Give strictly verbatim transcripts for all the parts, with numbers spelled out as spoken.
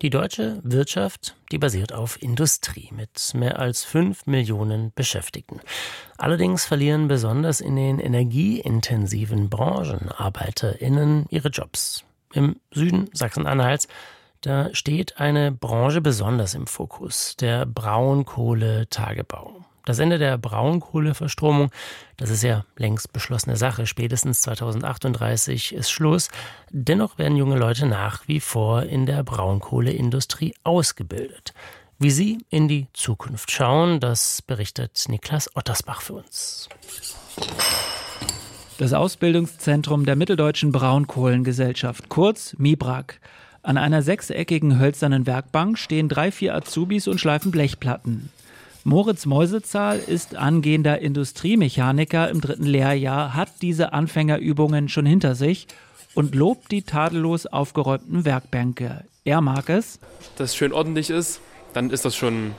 Die deutsche Wirtschaft, die basiert auf Industrie mit mehr als fünf Millionen Beschäftigten. Allerdings verlieren besonders in den energieintensiven Branchen ArbeiterInnen ihre Jobs. Im Süden Sachsen-Anhalts, da steht eine Branche besonders im Fokus, der Braunkohletagebau. Das Ende der Braunkohleverstromung, das ist ja längst beschlossene Sache. Spätestens zweitausendachtunddreißig ist Schluss. Dennoch werden junge Leute nach wie vor in der Braunkohleindustrie ausgebildet. Wie sie in die Zukunft schauen, das berichtet Niklas Ottersbach für uns. Das Ausbildungszentrum der Mitteldeutschen Braunkohlengesellschaft, kurz MIBRAG. An einer sechseckigen hölzernen Werkbank stehen drei, vier Azubis und schleifen Blechplatten. Moritz Meusezahl ist angehender Industriemechaniker im dritten Lehrjahr, hat diese Anfängerübungen schon hinter sich und lobt die tadellos aufgeräumten Werkbänke. Er mag es, dass es schön ordentlich ist, dann ist das schon,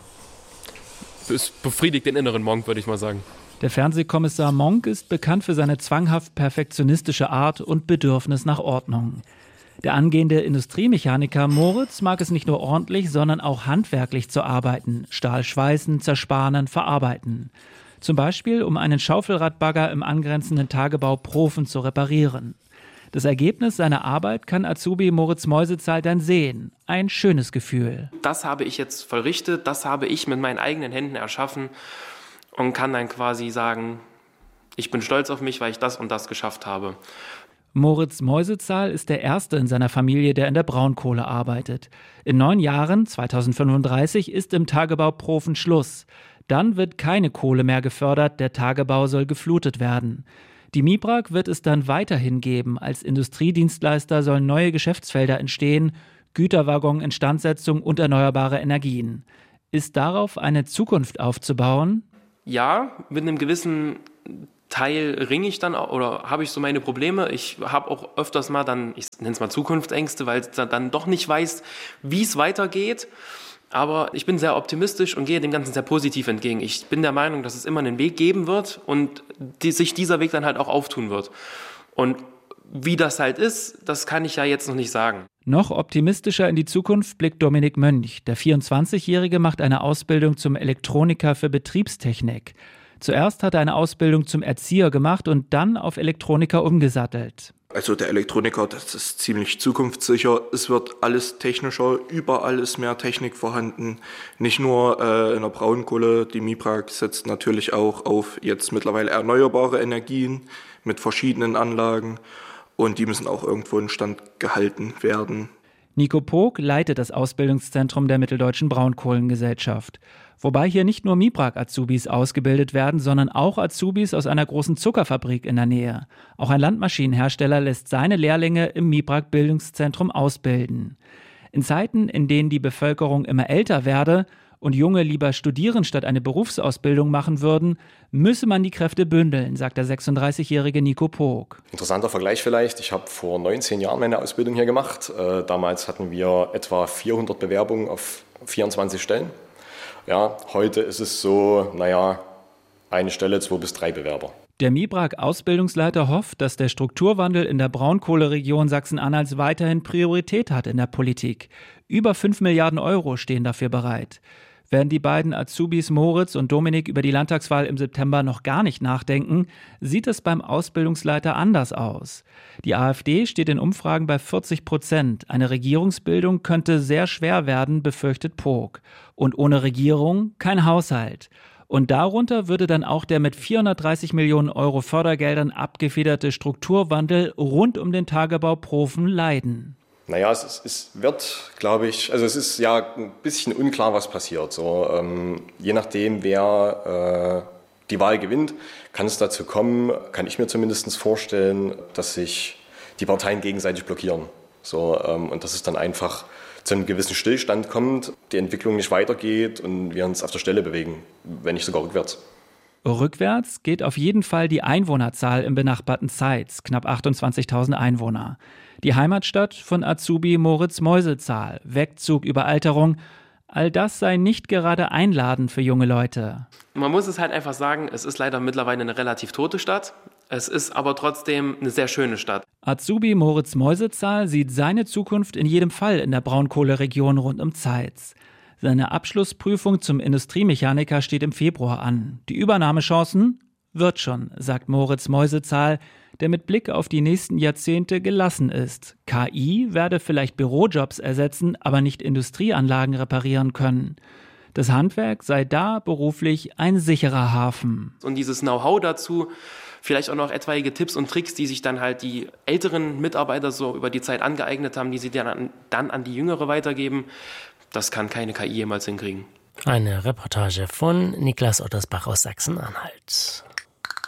es befriedigt den inneren Monk, würde ich mal sagen. Der Fernsehkommissar Monk ist bekannt für seine zwanghaft perfektionistische Art und Bedürfnis nach Ordnung. Der angehende Industriemechaniker Moritz mag es nicht nur ordentlich, sondern auch handwerklich zu arbeiten. Stahl schweißen, zersparen, verarbeiten. Zum Beispiel, um einen Schaufelradbagger im angrenzenden Tagebau Profen zu reparieren. Das Ergebnis seiner Arbeit kann Azubi Moritz Meusezahl dann sehen. Ein schönes Gefühl. Das habe ich jetzt vollrichtet, das habe ich mit meinen eigenen Händen erschaffen und kann dann quasi sagen, ich bin stolz auf mich, weil ich das und das geschafft habe. Moritz Meusezahl ist der Erste in seiner Familie, der in der Braunkohle arbeitet. In neun Jahren, zweitausendfünfunddreißig, ist im Tagebau Profen Schluss. Dann wird keine Kohle mehr gefördert, der Tagebau soll geflutet werden. Die MIBRAG wird es dann weiterhin geben. Als Industriedienstleister sollen neue Geschäftsfelder entstehen, Güterwaggon-Instandsetzung und erneuerbare Energien. Ist darauf eine Zukunft aufzubauen? Ja, mit einem gewissen Teil ringe ich dann oder habe ich so meine Probleme. Ich habe auch öfters mal dann, ich nenne es mal Zukunftsängste, weil ich dann doch nicht weiß, wie es weitergeht. Aber ich bin sehr optimistisch und gehe dem Ganzen sehr positiv entgegen. Ich bin der Meinung, dass es immer einen Weg geben wird und die, sich dieser Weg dann halt auch auftun wird. Und wie das halt ist, das kann ich ja jetzt noch nicht sagen. Noch optimistischer in die Zukunft blickt Dominik Mönch. Der vierundzwanzigjährige macht eine Ausbildung zum Elektroniker für Betriebstechnik. Zuerst hat er eine Ausbildung zum Erzieher gemacht und dann auf Elektroniker umgesattelt. Also der Elektroniker, das ist ziemlich zukunftssicher. Es wird alles technischer, überall ist mehr Technik vorhanden. Nicht nur äh, in der Braunkohle, die MIBRAG setzt natürlich auch auf jetzt mittlerweile erneuerbare Energien mit verschiedenen Anlagen und die müssen auch irgendwo instand gehalten werden. Nico Pog leitet das Ausbildungszentrum der Mitteldeutschen Braunkohlengesellschaft. Wobei hier nicht nur MIBRAG-Azubis ausgebildet werden, sondern auch Azubis aus einer großen Zuckerfabrik in der Nähe. Auch ein Landmaschinenhersteller lässt seine Lehrlinge im MIBRAG-Bildungszentrum ausbilden. In Zeiten, in denen die Bevölkerung immer älter werde und Junge lieber studieren statt eine Berufsausbildung machen würden, müsse man die Kräfte bündeln, sagt der sechsunddreißigjährige Nico Pog. Interessanter Vergleich vielleicht. Ich habe vor neunzehn Jahren meine Ausbildung hier gemacht. Äh, damals hatten wir etwa vierhundert Bewerbungen auf vierundzwanzig Stellen. Ja, heute ist es so, naja, eine Stelle, zwei bis drei Bewerber. Der MIBRAG-Ausbildungsleiter hofft, dass der Strukturwandel in der Braunkohleregion Sachsen-Anhalts weiterhin Priorität hat in der Politik. Über fünf Milliarden Euro stehen dafür bereit. Während die beiden Azubis Moritz und Dominik über die Landtagswahl im September noch gar nicht nachdenken, sieht es beim Ausbildungsleiter anders aus. Die AfD steht in Umfragen bei vierzig Prozent. Eine Regierungsbildung könnte sehr schwer werden, befürchtet Pog. Und ohne Regierung kein Haushalt. Und darunter würde dann auch der mit vierhundertdreißig Millionen Euro Fördergeldern abgefederte Strukturwandel rund um den Tagebau Profen leiden. Naja, es, ist, es wird, glaube ich, also es ist ja ein bisschen unklar, was passiert. So, ähm, je nachdem, wer äh, die Wahl gewinnt, kann es dazu kommen, kann ich mir zumindest vorstellen, dass sich die Parteien gegenseitig blockieren. So, ähm, und dass es dann einfach zu einem gewissen Stillstand kommt, die Entwicklung nicht weitergeht und wir uns auf der Stelle bewegen, wenn nicht sogar rückwärts. Rückwärts geht auf jeden Fall die Einwohnerzahl im benachbarten Zeitz, knapp achtundzwanzigtausend Einwohner. Die Heimatstadt von Azubi Moritz Meusezahl, Wegzug, Überalterung, all das sei nicht gerade einladend für junge Leute. Man muss es halt einfach sagen, es ist leider mittlerweile eine relativ tote Stadt. Es ist aber trotzdem eine sehr schöne Stadt. Azubi Moritz Meusezahl sieht seine Zukunft in jedem Fall in der Braunkohleregion rund um Zeitz. Seine Abschlussprüfung zum Industriemechaniker steht im Februar an. Die Übernahmechancen? Wird schon, sagt Moritz Meusezahl, der mit Blick auf die nächsten Jahrzehnte gelassen ist. K I werde vielleicht Bürojobs ersetzen, aber nicht Industrieanlagen reparieren können. Das Handwerk sei da beruflich ein sicherer Hafen. Und dieses Know-how dazu, vielleicht auch noch etwaige Tipps und Tricks, die sich dann halt die älteren Mitarbeiter so über die Zeit angeeignet haben, die sie dann an, dann an die Jüngere weitergeben, das kann keine K I jemals hinkriegen. Eine Reportage von Niklas Ottersbach aus Sachsen-Anhalt.